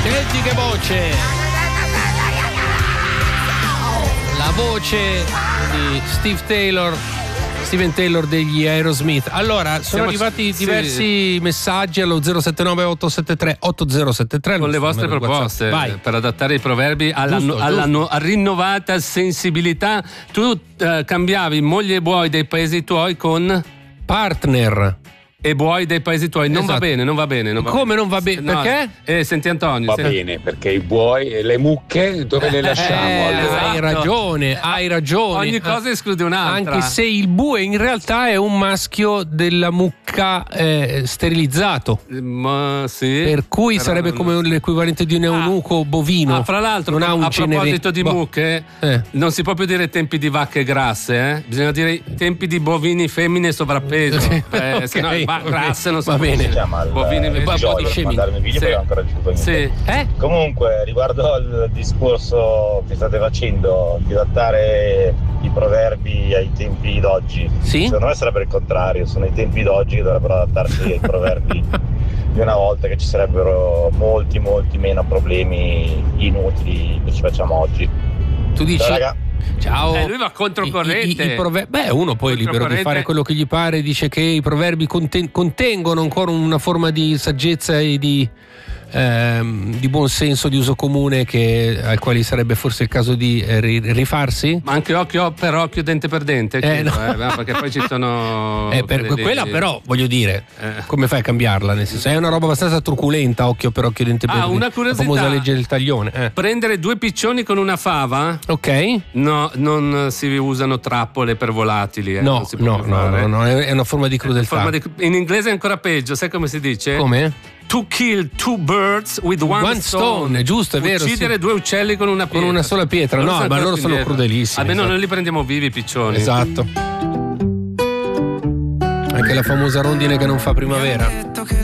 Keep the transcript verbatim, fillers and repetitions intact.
Senti che voce! La voce di Steve Taylor, Steven Taylor degli Aerosmith. Allora, sono Siamo arrivati c- diversi sì. messaggi allo zero sette nove otto sette tre otto zero sette tre con le vostre proposte per adattare i proverbi alla, giusto, alla giusto. No, rinnovata sensibilità. Tu uh, cambiavi moglie e buoi dei paesi tuoi con partner e buoi dei paesi tuoi. Non esatto. va bene, non va bene. Non va Come bene. non va bene? No, perché? Eh, senti Antonio. Va senti... bene, perché i buoi e le mucche dove le lasciamo? Eh, allora? Hai ragione, hai ragione. Ogni cosa esclude un'altra. Anche se il bue in realtà è un maschio della mucca eh, sterilizzato. Ma sì. Per cui sarebbe non... come l'equivalente di un eunuco ah. bovino. Ah, fra l'altro, non ha un a genere... proposito di boh. mucche, eh. non si può più dire tempi di vacche grasse, eh? Bisogna dire tempi di bovini femmine sovrappeso. eh, okay, se no, va, grasse non so. Va bene. Al, bovini eh, bovini mandarmi video sì. perché non ho ancora ricevuto niente. Sì. Eh? Comunque, riguardo al discorso che state facendo di adattare i proverbi ai tempi d'oggi, sì? secondo me sarebbe il contrario, sono i tempi d'oggi che dovrebbero adattarsi ai proverbi di una volta, che ci sarebbero molti molti meno problemi inutili che ci facciamo oggi. Tu dici? Ciao, raga. Ciao. Eh, lui va controcorrente. I, i, i prover- Beh, uno poi è libero di fare quello che gli pare. Dice che i proverbi conten- contengono ancora una forma di saggezza e di, ehm, di buon senso, di uso comune, che, ai quali sarebbe forse il caso di eh, rifarsi. Ma anche occhio per occhio, dente per dente, eh, chiedo, no. eh, perché poi ci sono eh, per, dei, quella però voglio dire eh. come fai a cambiarla, nel senso è una roba abbastanza truculenta, occhio per occhio, dente per ah, dente, una curiosità, la famosa legge del taglione. eh. Prendere due piccioni con una fava, ok, no, non si usano trappole per volatili, eh. no non si può no, più no, fare. no no è una forma di crudeltà. Forma di, in inglese è ancora peggio, sai come si dice? Come? To kill two birds with one, one stone. stone giusto, è vero, uccidere sì. due uccelli con una pietra, con una sola pietra. loro no ma loro sono crudelissimi. Almeno esatto. noi li prendiamo vivi i piccioni, esatto. Anche la famosa rondine che non fa primavera.